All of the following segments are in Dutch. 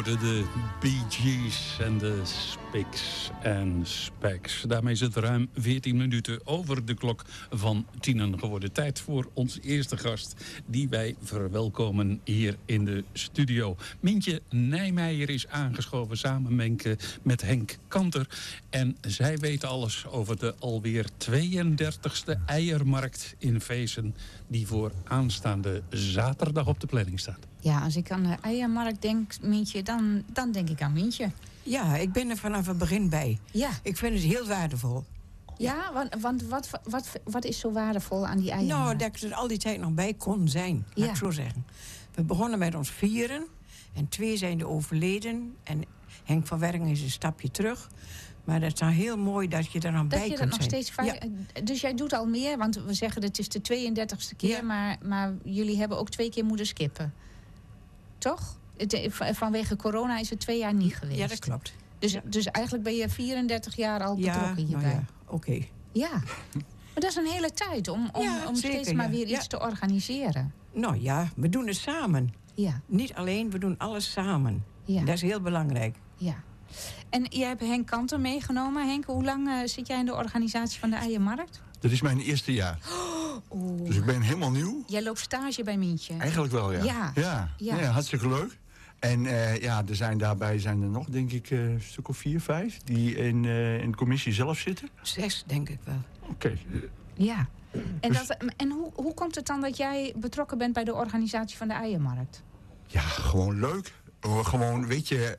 hoorde de Bee Gees en de Spiks en Specks. Daarmee is het ruim 14 minuten over de klok van 10 geworden. Tijd voor ons eerste gast die wij verwelkomen hier in de studio. Mientje Nijmeijer is aangeschoven samen met Henk Kanter. En zij weten alles over de alweer 32e eiermarkt in Veessen, die voor aanstaande zaterdag op de planning staat. Ja, als ik aan de eiermarkt denk, Mientje, dan denk ik aan Mientje. Ja, ik ben er vanaf het begin bij. Ja. Ik vind het heel waardevol. Ja, want wat is zo waardevol aan die eiermarkt? Nou, dat ik er al die tijd nog bij kon zijn, laat ik zo zeggen. We begonnen met ons 4 en 2 zijn er overleden. En Henk van Werringen is een stapje terug. Maar dat is dan heel mooi dat je er nog bij kunt zijn. Dat je dat nog steeds vaak... Ja. Dus jij doet al meer, want we zeggen dat het is de 32e keer. Ja. Maar jullie hebben ook 2 keer moeten skippen. Toch? Vanwege corona is het 2 jaar niet geweest. Ja, dat klopt. Dus eigenlijk ben je 34 jaar al betrokken hierbij. Nou ja, oké. Ja, maar dat is een hele tijd om zeker, steeds maar weer iets te organiseren. Nou ja, we doen het samen. Ja. Niet alleen, we doen alles samen. Ja. Dat is heel belangrijk. Ja. En jij hebt Henk Kanter meegenomen. Henk, hoe lang zit jij in de organisatie van de eiermarkt? Dat is mijn eerste jaar. Dus ik ben helemaal nieuw. Jij loopt stage bij Mientje. Eigenlijk wel, ja. Ja, hartstikke leuk. En daarbij zijn er nog, denk ik, een stuk of 4, 5... die in de commissie zelf zitten. 6, denk ik wel. Oké. Ja. En hoe komt het dan dat jij betrokken bent bij de organisatie van de eiermarkt? Ja, gewoon leuk. Gewoon, weet je,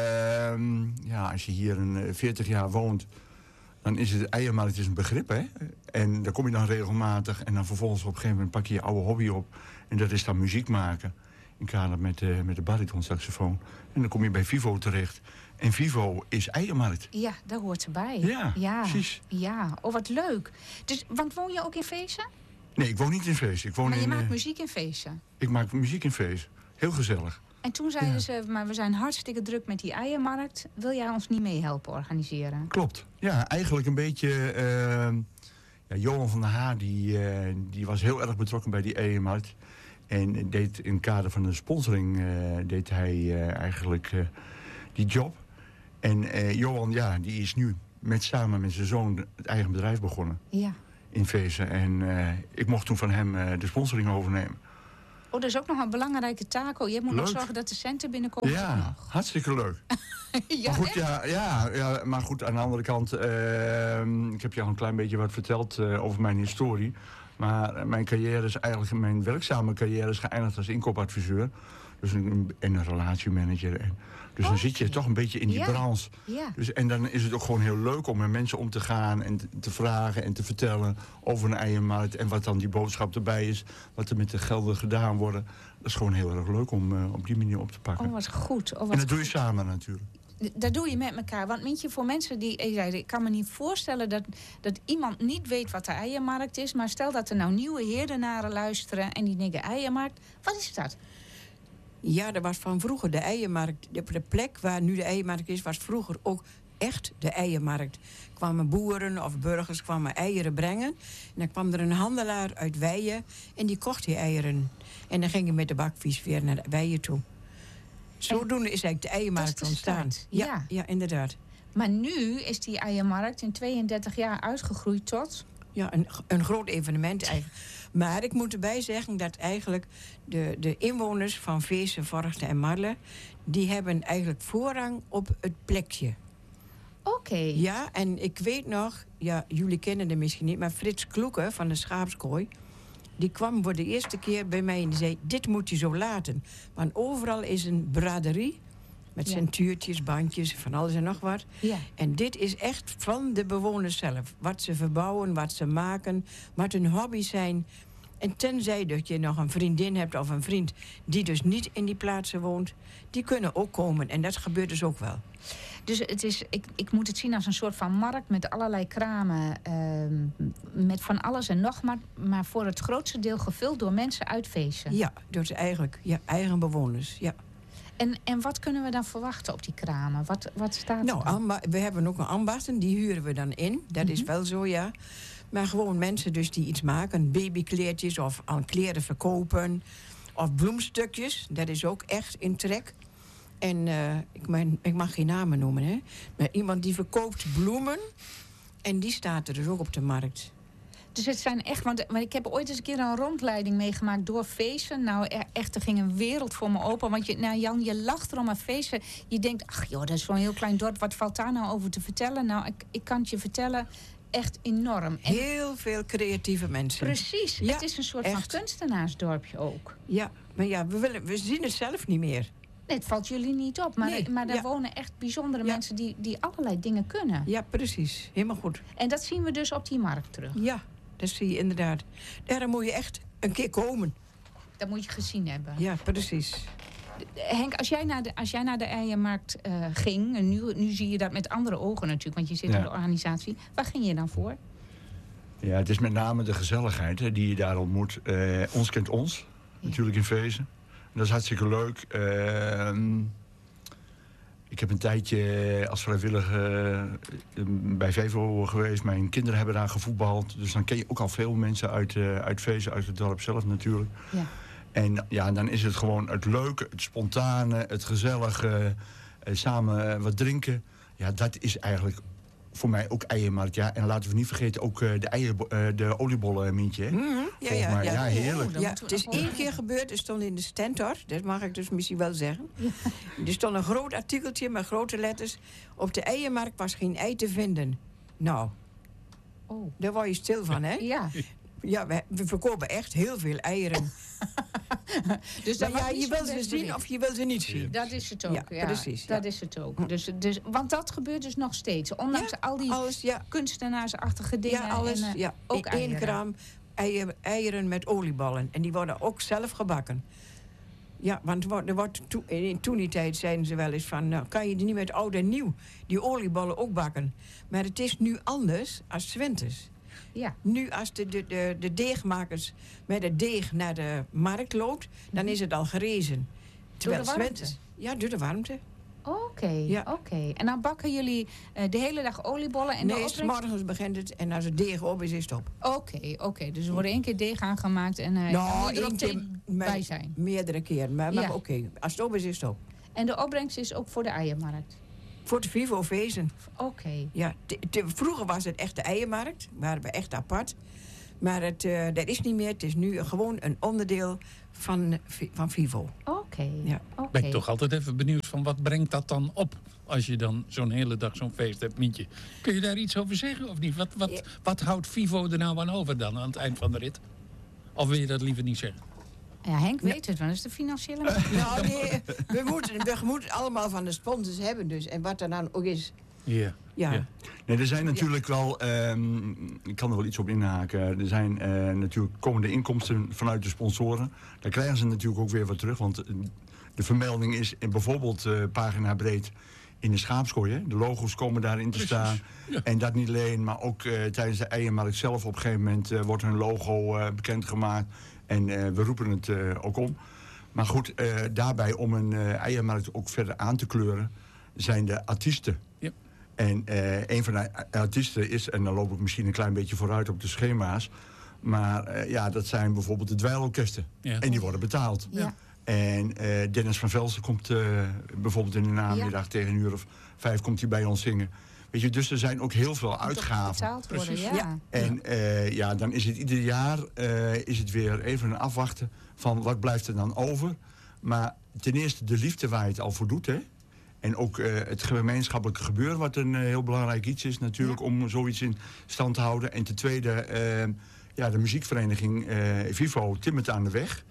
als je hier 40 jaar woont, dan is het eiermarkt een begrip, hè. En daar kom je dan regelmatig en dan vervolgens op een gegeven moment pak je je oude hobby op. En dat is dan muziek maken, in kader met de baritonsaxofoon. En dan kom je bij Vivo terecht. En Vivo is eiermarkt. Ja, daar hoort ze bij. Ja, precies. Ja, oh wat leuk. Dus, want woon je ook in Veessen? Nee, ik woon niet in Veessen. Maar je maakt muziek in Veessen? Ik maak muziek in Veessen. Heel gezellig. En toen zeiden ze, maar we zijn hartstikke druk met die eiermarkt. Wil jij ons niet meehelpen organiseren? Klopt. Ja, eigenlijk een beetje... Johan van der Haar, die was heel erg betrokken bij die eiermarkt. En deed in het kader van de sponsoring deed hij eigenlijk die job. En Johan, die is nu samen met zijn zoon het eigen bedrijf begonnen. Ja. In Veessen. En ik mocht toen van hem de sponsoring overnemen. Oh, dat is ook nog een belangrijke taak. Je moet nog zorgen dat de centen binnenkomen. Ja, hartstikke leuk. Ja, maar goed, maar goed, aan de andere kant... ik heb je al een klein beetje wat verteld over mijn historie. Maar mijn werkzame carrière is geëindigd als inkoopadviseur. Dus een relatiemanager. Dus dan zit je toch een beetje in die branche. Ja. Dus, en dan is het ook gewoon heel leuk om met mensen om te gaan en te vragen en te vertellen over een eiermarkt. En wat dan die boodschap erbij is, wat er met de gelden gedaan worden. Dat is gewoon heel erg leuk om op die manier op te pakken. Oh, wat goed. En dat doe je samen natuurlijk. Dat doe je met elkaar. Want Mientje, voor mensen die... Ik kan me niet voorstellen dat iemand niet weet wat de eiermarkt is. Maar stel dat er nou nieuwe heerdenaren luisteren en die denken eiermarkt. Wat is dat? Ja, dat was van vroeger de eiermarkt. De plek waar nu de eiermarkt is, was vroeger ook echt de eiermarkt. Kwamen boeren of burgers eieren brengen. En dan kwam er een handelaar uit Weijen en die kocht die eieren. En dan ging hij met de bakfiets weer naar Weijen toe. Zodoende is eigenlijk de eiermarkt ontstaan. Ja, inderdaad. Maar nu is die eiermarkt in 32 jaar uitgegroeid tot... Ja, een groot evenement eigenlijk. Maar ik moet erbij zeggen dat eigenlijk de inwoners van Veessen, Vorchten en Marle... die hebben eigenlijk voorrang op het plekje. Oké. Ja, en ik weet nog, jullie kennen hem misschien niet... maar Frits Kloeke van de Schaapskooi... die kwam voor de eerste keer bij mij en die zei... dit moet je zo laten. Want overal is een braderie... met centuurtjes, bandjes, van alles en nog wat. Ja. En dit is echt van de bewoners zelf. Wat ze verbouwen, wat ze maken, wat hun hobby's zijn. En tenzij dat je nog een vriendin hebt of een vriend... die dus niet in die plaatsen woont... die kunnen ook komen. En dat gebeurt dus ook wel. Dus het is, ik moet het zien als een soort van markt... met allerlei kramen, met van alles en nog maar voor het grootste deel gevuld door mensen uit Veessen. Ja, door ze eigenlijk eigen bewoners, ja. En wat kunnen we dan verwachten op die kramen? Wat staat er? Nou, we hebben ook een ambachten, die huren we dan in. Dat is wel zo, ja. Maar gewoon mensen dus die iets maken. Babykleertjes of aan kleren verkopen. Of bloemstukjes, dat is ook echt in trek. En ik mag geen namen noemen, hè. Maar iemand die verkoopt bloemen. En die staat er dus ook op de markt. Dus het zijn echt, want ik heb ooit eens een keer een rondleiding meegemaakt door feesten. Nou, echt, er ging een wereld voor me open. Want Jan, je lacht erom aan feesten. Je denkt, ach joh, dat is zo'n heel klein dorp. Wat valt daar nou over te vertellen? Nou, ik kan het je vertellen, echt enorm. En heel veel creatieve mensen. Precies, Ja, het is een soort echt. van kunstenaarsdorpje ook. Ja, maar ja, we zien het zelf niet meer. Nee, het valt jullie niet op. Maar daar wonen echt bijzondere mensen die allerlei dingen kunnen. Ja, precies. Helemaal goed. En dat zien we dus op die markt terug. Ja, dat zie je inderdaad. Daar moet je echt een keer komen. Dat moet je gezien hebben. Ja, precies. Henk, als jij naar de eiermarkt ging, en nu zie je dat met andere ogen natuurlijk, want je zit in de organisatie. Waar ging je dan voor? Ja, het is met name de gezelligheid hè, die je daar ontmoet. Ons kent ons, natuurlijk in Vezen. Dat is hartstikke leuk. Ik heb een tijdje als vrijwilliger bij VEVO geweest. Mijn kinderen hebben daar gevoetbald. Dus dan ken je ook al veel mensen uit Vezen, uit het dorp zelf natuurlijk. Ja. En ja, dan is het gewoon het leuke, het spontane, het gezellige, samen wat drinken. Ja, dat is eigenlijk voor mij ook eiermarkt. Ja. En laten we niet vergeten ook de oliebollen, Mientje. Ja, heerlijk. Ja, het is 1 keer gebeurd, er stond in de Stentor, dat mag ik dus misschien wel zeggen. Er stond een groot artikeltje met grote letters. Op de eiermarkt was geen ei te vinden. Nou, daar word je stil van, hè? Ja. Ja, we verkopen echt heel veel eieren. Dus maar ja, je wil ze zien of je wil ze niet zien. Dat is het ook, ja. Precies. Dat is het ook. Dus, want dat gebeurt dus nog steeds. Ondanks al die kunstenaarsachtige dingen. Ja, alles. En, ook in 1 gram eieren met olieballen. En die worden ook zelf gebakken. Ja, want toen die tijd zeiden ze wel eens van, nou, kan je die niet met oud en nieuw die olieballen ook bakken? Maar het is nu anders als 's winters. Ja. Nu als de deegmakers met het deeg naar de markt loopt, dan is het al gerezen. Terwijl door de warmte? Ja, door de warmte. Oké. En dan bakken jullie de hele dag oliebollen? En nee, 's morgens begint het en als het deeg op is, is het op. Oké. Dus er wordt 1 keer deeg aangemaakt en moet er ook thee bij zijn? Meerdere keren, maar oké. Als het op is, is het op. En de opbrengst is ook voor de eiermarkt? Voor de VEVO Vezen. Oké. Ja, vroeger was het echt de eiermarkt. Waren we echt apart. Maar dat is niet meer. Het is nu gewoon een onderdeel van VEVO. Oké. Ja. Ben ik toch altijd even benieuwd van wat brengt dat dan op? Als je dan zo'n hele dag zo'n feest hebt, Mientje. Kun je daar iets over zeggen of niet? Wat houdt VEVO er nou aan over dan aan het eind van de rit? Of wil je dat liever niet zeggen? Ja, Henk weet het, want dat is de financiële... Nou nee, we moeten het allemaal van de sponsors hebben dus. En wat er dan ook is. Ja. Nee, er zijn natuurlijk wel, ik kan er wel iets op inhaken. Er zijn natuurlijk komende inkomsten vanuit de sponsoren. Daar krijgen ze natuurlijk ook weer wat terug. Want de vermelding is bijvoorbeeld pagina breed in de schaapskooi. Hè? De logo's komen daarin te staan. Ja. En dat niet alleen, maar ook tijdens de eiermarkt zelf op een gegeven moment wordt hun logo bekendgemaakt. En we roepen het ook om. Maar goed, daarbij om een eiermarkt ook verder aan te kleuren, zijn de artiesten. Yep. En een van de artiesten is, en dan loop ik misschien een klein beetje vooruit op de schema's, maar dat zijn bijvoorbeeld de dweilorkesten. Ja. En die worden betaald. Ja. En Dennis van Velsen komt bijvoorbeeld in de namiddag tegen 5:00 komt hij bij ons zingen. Weet je, dus er zijn ook heel veel uitgaven. Betaald worden, ja. En dan is het ieder jaar is het weer even een afwachten van wat blijft er dan over. Maar ten eerste de liefde waar je het al voor doet, hè. En ook het gemeenschappelijke gebeuren, wat een heel belangrijk iets is natuurlijk, om zoiets in stand te houden. En ten tweede, de muziekvereniging VEVO timmert aan de weg.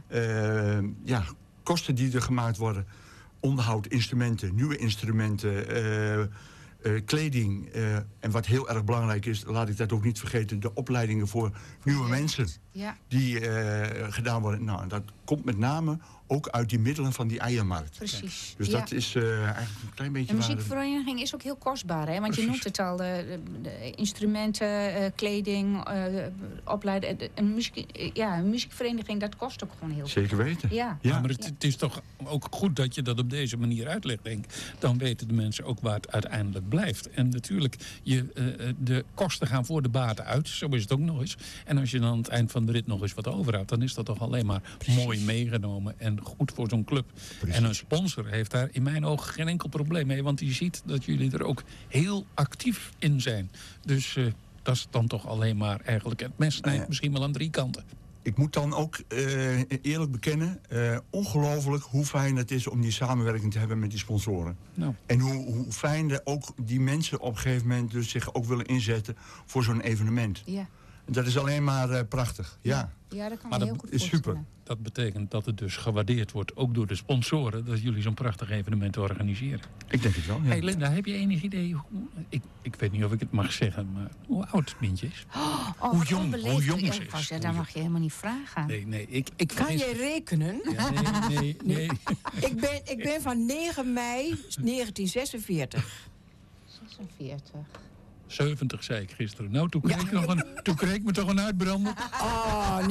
Ja. Kosten die er gemaakt worden. Onderhoud, instrumenten, nieuwe instrumenten, kleding. En wat heel erg belangrijk is, laat ik dat ook niet vergeten, de opleidingen voor nieuwe mensen. Ja. Die gedaan worden. Nou, dat komt met name ook uit die middelen van die eiermarkt. Precies. Dus dat is eigenlijk een klein beetje... De muziekvereniging is ook heel kostbaar, hè? Want je noemt het al, de instrumenten, kleding, opleiden. Een muziekvereniging, dat kost ook gewoon heel veel. Zeker weten. Ja. Maar het is toch ook goed dat je dat op deze manier uitlegt, denk ik. Dan weten de mensen ook waar het uiteindelijk blijft. En natuurlijk, de kosten gaan voor de baten uit. Zo is het ook nog eens. En als je dan aan het eind van van de rit nog eens wat over had, dan is dat toch alleen maar mooi meegenomen en goed voor zo'n club. Precies. En een sponsor heeft daar in mijn ogen geen enkel probleem mee, want die ziet dat jullie er ook heel actief in zijn. Dus dat is dan toch alleen maar eigenlijk het mes snijdt misschien wel aan 3 kanten. Ik moet dan ook eerlijk bekennen, ongelooflijk hoe fijn het is om die samenwerking te hebben met die sponsoren. Nou. En hoe fijn ook die mensen op een gegeven moment dus zich ook willen inzetten voor zo'n evenement. Ja. Dat is alleen maar prachtig, ja. Ja, dat kan Maar me dat heel goed is super. voorstellen. Dat betekent dat het dus gewaardeerd wordt, ook door de sponsoren, dat jullie zo'n prachtig evenement organiseren. Ik denk het wel, ja. Hey Linda, heb je enig idee, ik weet niet of ik het mag zeggen, maar hoe oud Mintje is? Oh, Hoe wat jong onbeleefd. ze is. Dat mag je helemaal niet vragen. Nee, ik Kan vrees- jij rekenen? Ja, nee. Ik ben van 9 mei 1946. 46. 70 zei ik gisteren. Nou, toen kreeg ik me toch een uitbrander. Oh,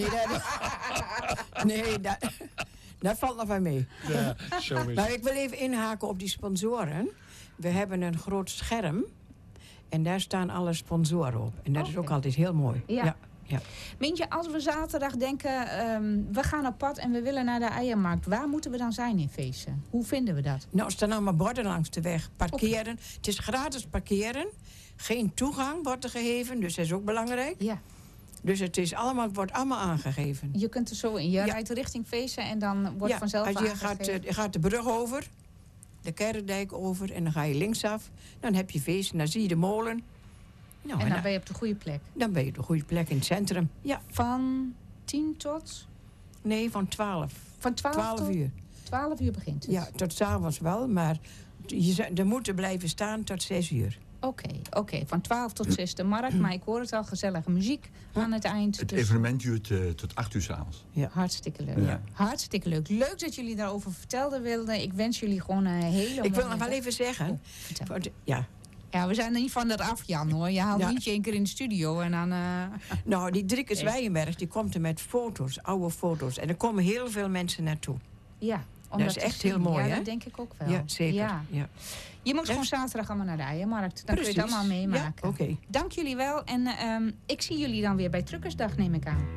nee, dat valt nog wel mee. Ja, zo is Maar het. ik wil even inhaken op die sponsoren. We hebben een groot scherm. En daar staan alle sponsoren op. En dat is ook Oké. altijd heel mooi. Ja. Ja. Mintje, als we zaterdag denken, we gaan op pad en we willen naar de eiermarkt. Waar moeten we dan zijn in Veessen? Hoe vinden we dat? Nou, er staan allemaal borden langs de weg. Parkeren. Het is gratis parkeren. Geen toegang wordt er gegeven, dus dat is ook belangrijk. Ja, Dus het wordt allemaal aangegeven. je kunt er zo in. Je Ja. rijdt richting Veessen en dan wordt vanzelf als je aangegeven. gaat de brug over, de Kerkdijk over en dan ga je linksaf. Dan heb je feest en dan zie je de molen. Nou, En dan ben je op de goede plek. dan ben je op de goede plek in het centrum. Ja, Van 10 tot? nee, van 12. Van 12, 12 tot uur. 12 uur begint het. Ja, tot 's avonds wel, maar er moeten blijven staan tot 6 uur. Oké. Van 12 tot 6 de markt. Maar ik hoor het al, gezellige muziek aan het eind. Het Dus evenement duurt tot 8 uur 's avonds. hartstikke leuk. Ja. Hartstikke leuk. Leuk dat jullie daarover vertelden wilden. Ik wens jullie gewoon een hele Ik wil mooie nog wel dag. even zeggen. Vertel. Ja, Ja, we zijn er niet van dat af, Jan, hoor. Je haalt Ja. niet je één keer in de studio en dan... nou, die Driekes Weijenberg, die komt er met foto's, oude foto's. En er komen heel veel mensen naartoe. Ja, om Dat is te echt zien. heel mooi, ja, hè? dat denk ik ook wel. Ja, zeker. Ja. Ja. Je moet Ja. gewoon zaterdag allemaal naar de eiermarkt. Dan kun je het Precies. allemaal meemaken. Ja, oké. Dank jullie wel. En ik zie jullie dan weer bij Truckersdag, neem ik aan.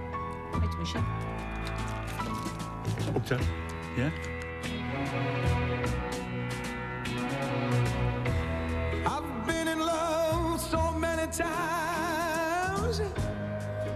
Met de muziek. Ook dat? Ja?